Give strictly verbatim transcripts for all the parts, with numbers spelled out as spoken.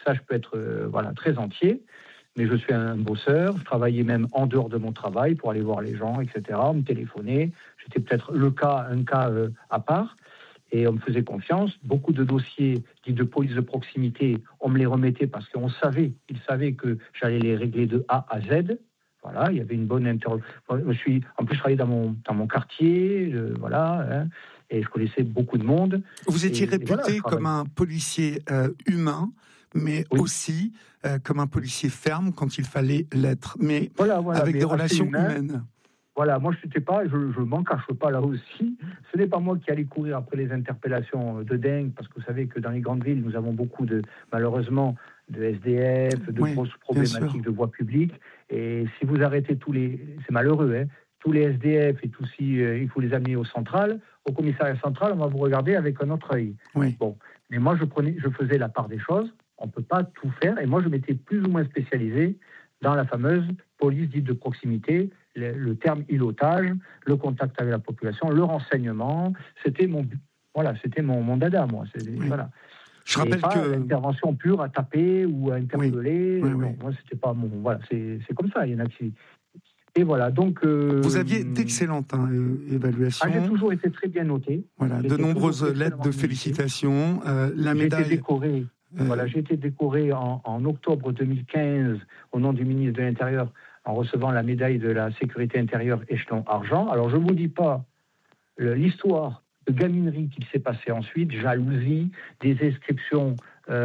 Ça, je peux être euh, voilà, très entier. Mais je suis un bosseur. Je travaillais même en dehors de mon travail pour aller voir les gens, et cetera, me téléphoner. J'étais peut-être le cas, un cas euh, à part. Et on me faisait confiance. Beaucoup de dossiers dits de police de proximité, on me les remettait parce qu'on savait, ils savaient que j'allais les régler de A à Z. Voilà, il y avait une bonne interrogation. Je suis, en plus, je travaillais dans mon, dans mon quartier, euh, voilà, hein, et je connaissais beaucoup de monde. Vous étiez et, réputé et voilà, comme un policier euh, humain, mais oui. aussi euh, comme un policier ferme quand il fallait l'être, mais voilà, voilà, avec mais des relations humain, humaines. Voilà, moi je ne pas, je ne m'en cache pas là aussi. Ce n'est pas moi qui allais courir après les interpellations de dingue, parce que vous savez que dans les grandes villes, nous avons beaucoup de, malheureusement, de S D F, de oui, grosses problématiques de voie publique. Et si vous arrêtez tous les, c'est malheureux, hein, tous les S D F et tout si euh, il faut les amener au central, au commissariat central, on va vous regarder avec un autre œil. Oui. Bon, mais moi je prenais, je faisais la part des choses. On ne peut pas tout faire, et moi je m'étais plus ou moins spécialisé dans la fameuse police dite de proximité. Le, le terme îlotage, le contact avec la population, le renseignement, c'était mon, voilà, c'était mon, mon dada, moi. C'est, oui. voilà. Je rappelle pas que l'intervention pure à taper ou à interpeller. Oui. Oui, non, oui. moi, c'était pas mon. Voilà, c'est, c'est comme ça. Il y en a qui. Et voilà, donc. Euh, Vous aviez d'excellentes hein, évaluations. Ah, j'ai toujours été très bien noté. Voilà, de nombreuses lettres de félicitations. Euh, la j'ai médaille. Été décoré. Euh... Voilà, j'ai été décoré en, en octobre deux mille quinze au nom du ministre de l'Intérieur, en recevant la médaille de la sécurité intérieure échelon argent. Alors, je ne vous dis pas l'histoire de gaminerie qu'il s'est passé ensuite, jalousie, des inscriptions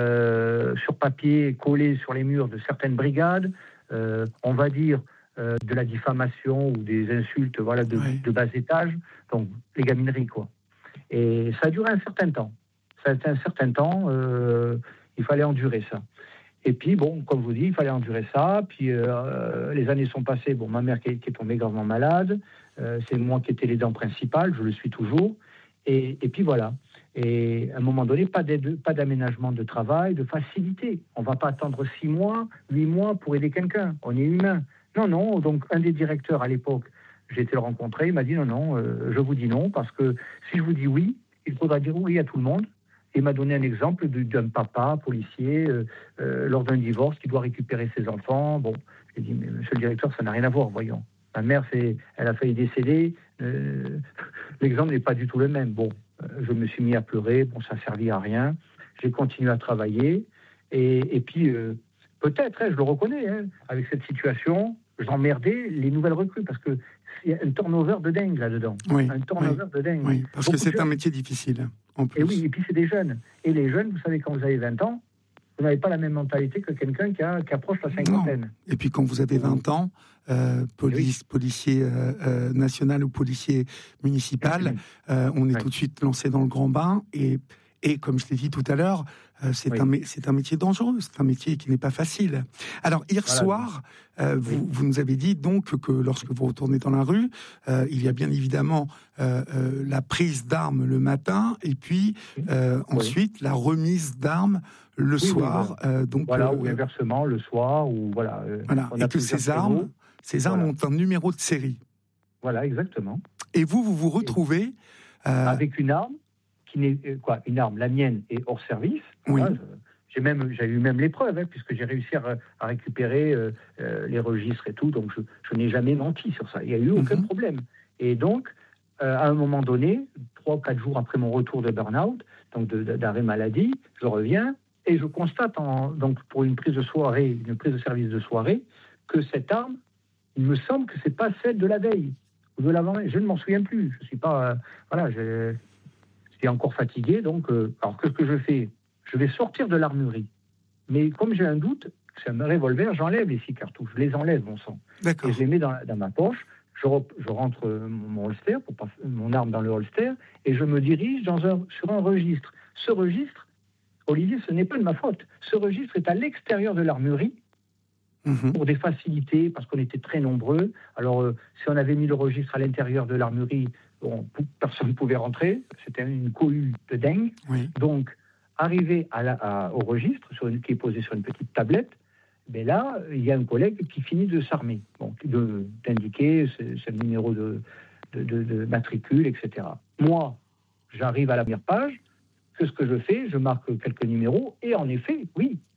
euh, sur papier collées sur les murs de certaines brigades, euh, on va dire euh, de la diffamation ou des insultes voilà, de, oui. de bas étage, donc les gamineries, quoi. Et ça a duré un certain temps. Ça a été un certain temps, euh, il fallait endurer ça. Et puis, bon, comme je vous dis, il fallait endurer ça. Puis, euh, les années sont passées. Bon, ma mère qui est, qui est tombée gravement malade. Euh, c'est moi qui étais l'aidant principal. Je le suis toujours. Et, et puis, voilà. Et à un moment donné, pas, d'aide, pas d'aménagement de travail, de facilité. On ne va pas attendre six mois, huit mois pour aider quelqu'un. On est humain. Non, non. Donc, un des directeurs à l'époque, j'ai été le rencontrer. Il m'a dit non, non, euh, je vous dis non. Parce que si je vous dis oui, il faudra dire oui à tout le monde. Il m'a donné un exemple d'un papa policier euh, euh, lors d'un divorce qui doit récupérer ses enfants. Bon, j'ai dit, mais monsieur le directeur, ça n'a rien à voir, voyons. Ma mère, c'est, elle a failli décéder. Euh, l'exemple n'est pas du tout le même. Bon, euh, je me suis mis à pleurer. Bon, ça ne servit à rien. J'ai continué à travailler. Et, et puis, euh, peut-être, hein, je le reconnais, hein, avec cette situation, j'emmerdais les nouvelles recrues parce que il y a un turnover de dingue là-dedans. Oui, un turnover oui, de dingue. Oui, parce Beaucoup que c'est un métier difficile, en plus. Et oui, et puis c'est des jeunes. Et les jeunes, vous savez, quand vous avez vingt ans, vous n'avez pas la même mentalité que quelqu'un qui, a, qui approche la cinquantaine. Non. Et puis quand vous avez vingt ans, euh, police, oui. policier euh, euh, national ou policier municipal, euh, on est oui. tout de suite lancé dans le grand bain. Et, et comme je l'ai dit tout à l'heure, euh, c'est, oui. un, c'est un métier dangereux, c'est un métier qui n'est pas facile. Alors hier voilà. soir, euh, vous, oui. vous nous avez dit donc que lorsque vous retournez dans la rue, euh, il y a bien évidemment euh, euh, la prise d'armes le matin et puis euh, oui. ensuite la remise d'armes le oui, soir. Oui, voilà, euh, donc, voilà euh, ou inversement le soir, ou voilà. Euh, voilà. Et que ces armes, ces armes voilà. ont un numéro de série. Voilà, exactement. Et vous, vous vous retrouvez euh... avec une arme qui n'est quoi, une arme, la mienne est hors service. Oui. Voilà, je, j'ai même, j'ai eu même l'épreuve, hein, puisque j'ai réussi à, à récupérer euh, euh, les registres et tout, donc je, je n'ai jamais menti sur ça. Il n'y a eu aucun mm-hmm. problème. Et donc, euh, à un moment donné, trois ou quatre jours après mon retour de burn-out, donc de, de, d'arrêt maladie, je reviens et je constate, en, donc pour une prise de soirée, une prise de service de soirée, que cette arme, il me semble que c'est pas celle de la veille ou de l'avant. Je ne m'en souviens plus. Je suis pas, euh, voilà, je suis encore fatigué. Donc, euh, alors qu'est-ce que je fais? Je vais sortir de l'armurerie. Mais comme j'ai un doute, c'est un revolver, j'enlève les six cartouches. Je les enlève, mon sang. D'accord. Et je les mets dans, dans ma poche. Je, re, je rentre mon holster, pour pas, mon arme dans le holster, et je me dirige dans un, sur un registre. Ce registre, Olivier, ce n'est pas de ma faute. Ce registre est à l'extérieur de l'armurerie, mmh. pour des facilités, parce qu'on était très nombreux. Alors, euh, si on avait mis le registre à l'intérieur de l'armurerie, bon, personne ne pouvait rentrer. C'était une cohue de dingue. Oui. Donc, arrivé à la, à, au registre, sur une, qui est posé sur une petite tablette, ben là, il y a un collègue qui finit de s'armer, donc de, d'indiquer c'est, c'est le numéro de, de, de, de matricule, et cetera. Moi, j'arrive à la première page, que ce que je fais, je marque quelques numéros, et en effet, oui,